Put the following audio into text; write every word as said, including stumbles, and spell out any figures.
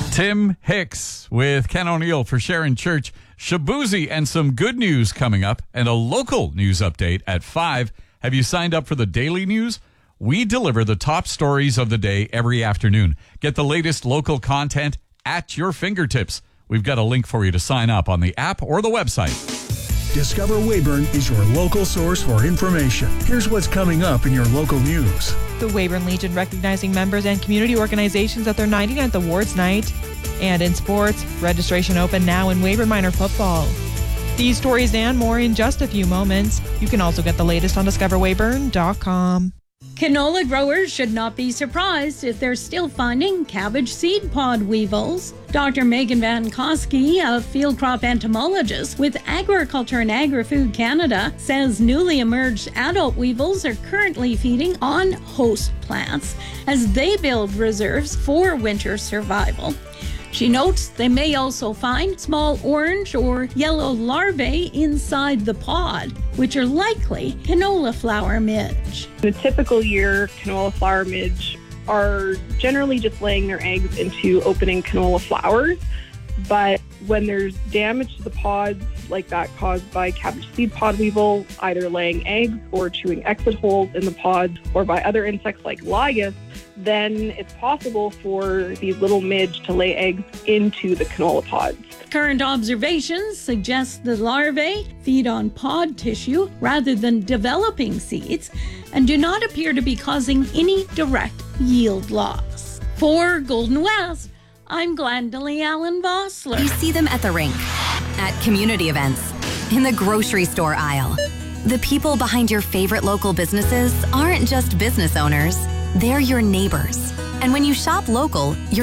Tim Hicks with Ken O'Neill for Sharon Church. Shabuzi and some good news coming up and a local news update at five. Have you signed up for the daily news? We deliver the top stories of the day every afternoon. Get the latest local content at your fingertips. We've got a link for you to sign up on the app or the website. Discover Weyburn is your local source for information. Here's what's coming up in your local news. The Weyburn Legion recognizing members and community organizations at their ninety-ninth Awards Night. And in sports, registration open now in Weyburn Minor Football. These stories and more in just a few moments. You can also get the latest on discover weyburn dot com. Canola growers should not be surprised if they're still finding cabbage seed pod weevils. Doctor Megan Van Koski, a field crop entomologist with Agriculture and Agri-Food Canada, says newly emerged adult weevils are currently feeding on host plants as they build reserves for winter survival. She notes they may also find small orange or yellow larvae inside the pod, which are likely canola flower midge. In a typical year, canola flower midge are generally just laying their eggs into opening canola flowers, but when there's damage to the pods, like that caused by cabbage seed pod weevil, either laying eggs or chewing exit holes in the pods, or by other insects like ligas, then it's possible for these little midge to lay eggs into the canola pods. Current observations suggest the larvae feed on pod tissue rather than developing seeds and do not appear to be causing any direct yield loss. For Golden West, I'm Glendalee Allen Vossler. You see them at the rink, at community events, in the grocery store aisle. The people behind your favorite local businesses aren't just business owners, they're your neighbors. And when you shop local, you're